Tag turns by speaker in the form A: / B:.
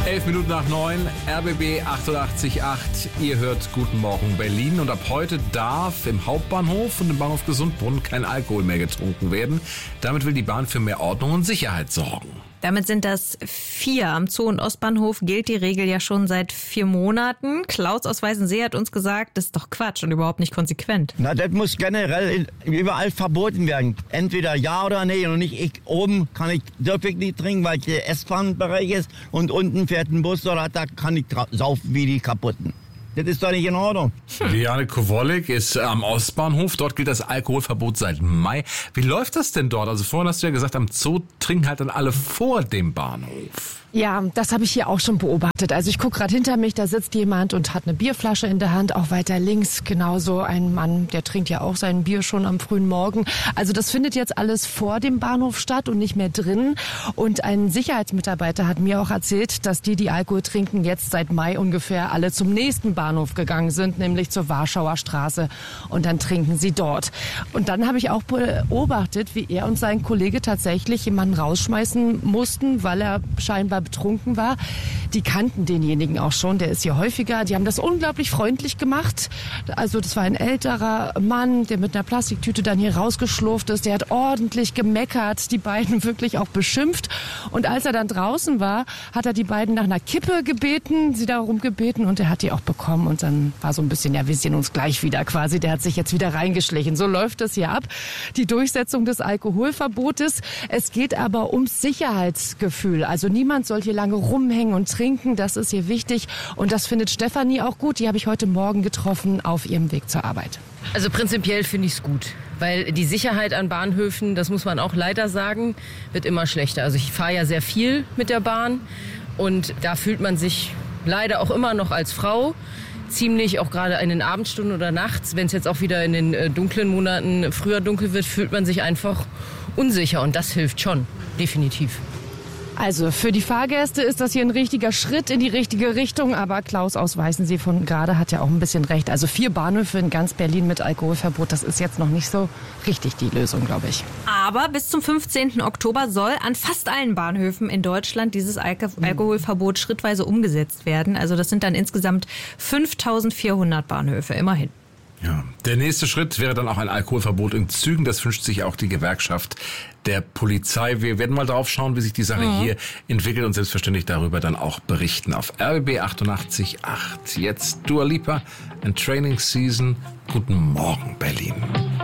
A: 8:11, RBB 88.8. Ihr hört Guten Morgen Berlin. Und ab heute darf im Hauptbahnhof und im Bahnhof Gesundbrunnen kein Alkohol mehr getrunken werden. Damit will die Bahn für mehr Ordnung und Sicherheit sorgen.
B: Damit sind das 4. Am Zoo- und Ostbahnhof gilt die Regel ja schon seit 4 Monaten. Klaus aus Weißensee hat uns gesagt, das ist doch Quatsch und überhaupt nicht konsequent.
C: Na, das muss generell überall verboten werden. Entweder ja oder nee. Und nicht oben darf ich nicht trinken, weil der S-Bahn-Bereich ist und unten fährt ein Bus oder da kann ich saufen wie die Kaputten. Das ist doch nicht in Ordnung.
A: Liane Kowolek ist am Ostbahnhof. Dort gilt das Alkoholverbot seit Mai. Wie läuft das denn dort? Also vorhin hast du ja gesagt, am Zoo trinken halt dann alle vor dem Bahnhof.
D: Ja, das habe ich hier auch schon beobachtet. Also ich gucke gerade hinter mich, da sitzt jemand und hat eine Bierflasche in der Hand. Auch weiter links genauso ein Mann, der trinkt ja auch sein Bier schon am frühen Morgen. Also das findet jetzt alles vor dem Bahnhof statt und nicht mehr drin. Und ein Sicherheitsmitarbeiter hat mir auch erzählt, dass die Alkohol trinken, jetzt seit Mai ungefähr alle zum nächsten Bahnhof gegangen sind, nämlich zur Warschauer Straße. Und dann trinken sie dort. Und dann habe ich auch beobachtet, wie er und sein Kollege tatsächlich jemanden rausschmeißen mussten, weil er scheinbar betrunken war. Die kannten denjenigen auch schon, der ist hier häufiger. Die haben das unglaublich freundlich gemacht. Also das war ein älterer Mann, der mit einer Plastiktüte dann hier rausgeschlurft ist. Der hat ordentlich gemeckert, die beiden wirklich auch beschimpft. Und als er dann draußen war, hat er die beiden nach einer Kippe gebeten, sie darum gebeten und er hat die auch bekommen. Und dann war so ein bisschen, ja, wir sehen uns gleich wieder quasi. Der hat sich jetzt wieder reingeschlichen. So läuft es hier ab. Die Durchsetzung des Alkoholverbotes. Es geht aber ums Sicherheitsgefühl. Also niemand soll hier lange rumhängen und trinken. Das ist hier wichtig. Und das findet Stefanie auch gut. Die habe ich heute Morgen getroffen auf ihrem Weg zur Arbeit.
E: Also prinzipiell finde ich es gut. Weil die Sicherheit an Bahnhöfen, das muss man auch leider sagen, wird immer schlechter. Also ich fahre ja sehr viel mit der Bahn. Und da fühlt man sich leider auch immer noch als Frau ziemlich, auch gerade in den Abendstunden oder nachts, wenn es jetzt auch wieder in den dunklen Monaten früher dunkel wird, fühlt man sich einfach unsicher. Und das hilft schon, definitiv.
D: Also für die Fahrgäste ist das hier ein richtiger Schritt in die richtige Richtung. Aber Klaus aus Weißensee von gerade hat ja auch ein bisschen recht. Also 4 Bahnhöfe in ganz Berlin mit Alkoholverbot, das ist jetzt noch nicht so richtig die Lösung, glaube ich.
B: Aber bis zum 15. Oktober soll an fast allen Bahnhöfen in Deutschland dieses Alkoholverbot schrittweise umgesetzt werden. Also das sind dann insgesamt 5.400 Bahnhöfe, immerhin.
A: Ja, der nächste Schritt wäre dann auch ein Alkoholverbot in Zügen. Das wünscht sich auch die Gewerkschaft der Polizei. Wir werden mal drauf schauen, wie sich die Sache hier entwickelt und selbstverständlich darüber dann auch berichten auf RBB 88.8. Jetzt Dua Lipa and Training Season. Guten Morgen, Berlin.